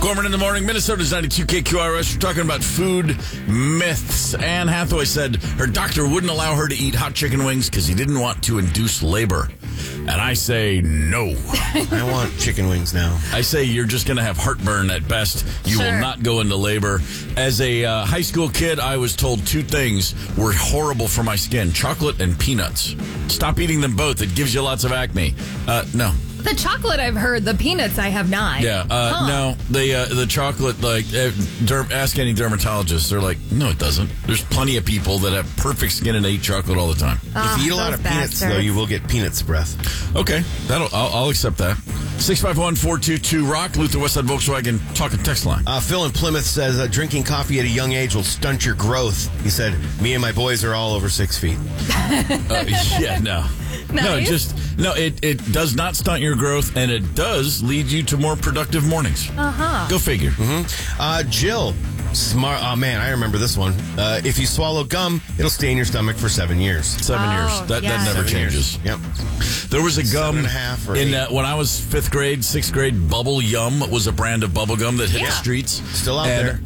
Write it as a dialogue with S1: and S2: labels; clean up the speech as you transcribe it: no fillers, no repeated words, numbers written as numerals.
S1: Gorman in the morning, Minnesota's 92 KQRS. We're talking about food myths. Anne Hathaway said her doctor wouldn't allow her to eat hot chicken wings because he didn't want to induce labor. And I say no.
S2: I want chicken wings now.
S1: I say you're just going to have heartburn at best. You will not go into labor. As a high school kid, I was told two things were horrible for my skin: chocolate and peanuts. Stop eating them both. It gives you lots of acne. No.
S3: The chocolate I've heard, the peanuts I have not.
S1: Yeah, no, the chocolate, ask any dermatologist. They're like, no, it doesn't. There's plenty of people that have perfect skin and eat chocolate all the time.
S2: If you eat a lot of peanuts, though, you will get peanuts breath.
S1: Okay, I'll accept that. 651-422-ROCK, Luther Westside Volkswagen talking text line.
S2: Phil in Plymouth says drinking coffee at a young age will stunt your growth. He said, me and my boys are all over 6 feet.
S1: No, it does not stunt your growth, and it does lead you to more productive mornings. Go figure.
S2: Jill, smart. Oh man, I remember this one. If you swallow gum, it'll stay in your stomach for 7 years.
S1: 7 years. That never changes.
S2: Yep.
S1: There was a gum
S2: 7.5 or
S1: in
S2: 8.
S1: When I was 5th grade, 6th grade. Bubble Yum was a brand of bubble gum that hit the streets.
S2: Still out there.